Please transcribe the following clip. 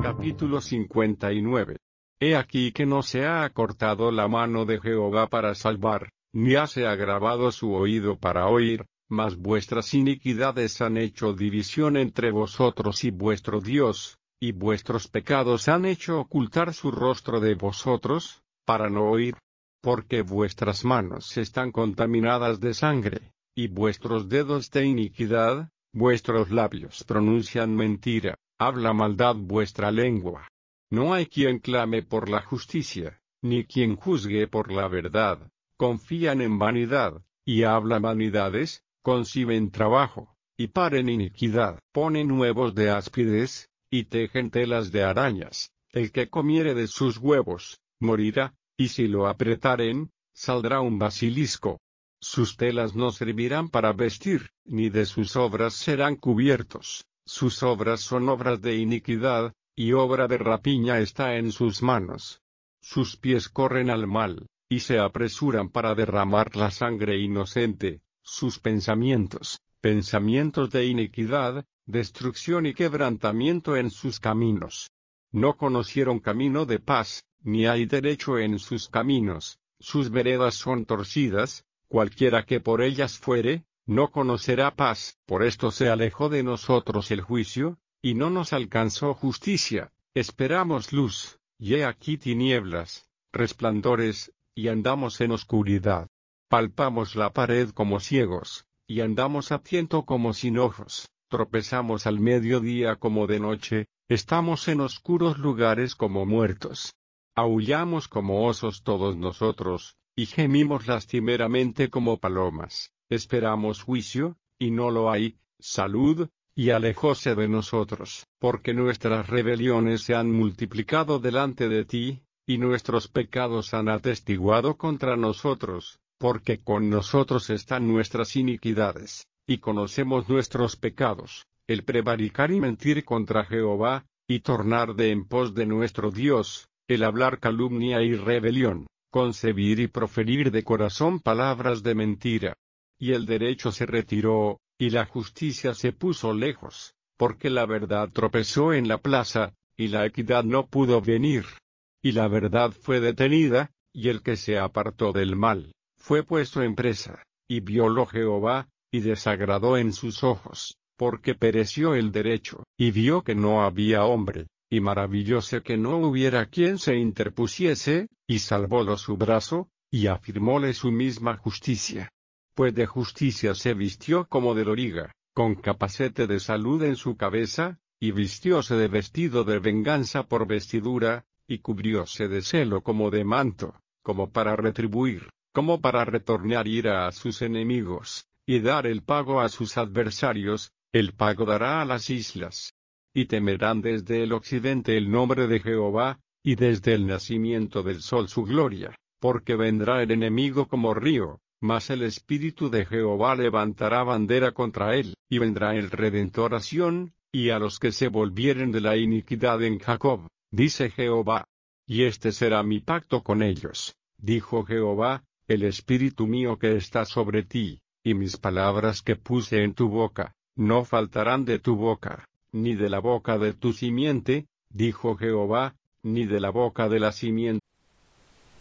Capítulo 59. He aquí que no se ha acortado la mano de Jehová para salvar, ni se ha agravado su oído para oír, mas vuestras iniquidades han hecho división entre vosotros y vuestro Dios, y vuestros pecados han hecho ocultar su rostro de vosotros, para no oír. Porque vuestras manos están contaminadas de sangre, y vuestros dedos de iniquidad, vuestros labios pronuncian mentira, habla maldad vuestra lengua. No hay quien clame por la justicia, ni quien juzgue por la verdad. Confían en vanidad, y hablan vanidades, conciben trabajo, y paren iniquidad. Ponen huevos de áspides, y tejen telas de arañas. El que comiere de sus huevos, morirá, y si lo apretaren, saldrá un basilisco. Sus telas no servirán para vestir, ni de sus obras serán cubiertos. Sus obras son obras de iniquidad, y obra de rapiña está en sus manos. Sus pies corren al mal, y se apresuran para derramar la sangre inocente. Sus pensamientos, pensamientos de iniquidad, destrucción y quebrantamiento en sus caminos. No conocieron camino de paz, ni hay derecho en sus caminos. Sus veredas son torcidas, cualquiera que por ellas fuere, no conocerá paz. Por esto se alejó de nosotros el juicio, y no nos alcanzó justicia. Esperamos luz, y he aquí tinieblas, resplandores, y andamos en oscuridad. Palpamos la pared como ciegos, y andamos a tiento como sin ojos. Tropezamos al mediodía como de noche, estamos en oscuros lugares como muertos. Aullamos como osos todos nosotros, y gemimos lastimeramente como palomas. Esperamos juicio, y no lo hay, salud, y alejóse de nosotros. Porque nuestras rebeliones se han multiplicado delante de ti, y nuestros pecados han atestiguado contra nosotros, porque con nosotros están nuestras iniquidades, y conocemos nuestros pecados, el prevaricar y mentir contra Jehová, y tornar de en pos de nuestro Dios, el hablar calumnia y rebelión, concebir y proferir de corazón palabras de mentira. Y el derecho se retiró, y la justicia se puso lejos, porque la verdad tropezó en la plaza, y la equidad no pudo venir. Y la verdad fue detenida, y el que se apartó del mal, fue puesto en presa, y violó Jehová, y desagradó en sus ojos, porque pereció el derecho, y vio que no había hombre, y maravillóse que no hubiera quien se interpusiese, y salvólo su brazo, y afirmóle su misma justicia. Pues de justicia se vistió como de loriga, con capacete de salud en su cabeza, y vistióse de vestido de venganza por vestidura, y cubrióse de celo como de manto, como para retribuir, como para retornar ira a sus enemigos, y dar el pago a sus adversarios. El pago dará a las islas. Y temerán desde el occidente el nombre de Jehová, y desde el nacimiento del sol su gloria, porque vendrá el enemigo como río, mas el Espíritu de Jehová levantará bandera contra él, y vendrá el Redentor a Sión, y a los que se volvieren de la iniquidad en Jacob, dice Jehová. Y este será mi pacto con ellos, dijo Jehová, el Espíritu mío que está sobre ti, y mis palabras que puse en tu boca, no faltarán de tu boca, ni de la boca de tu simiente, dijo Jehová, ni de la boca de la simiente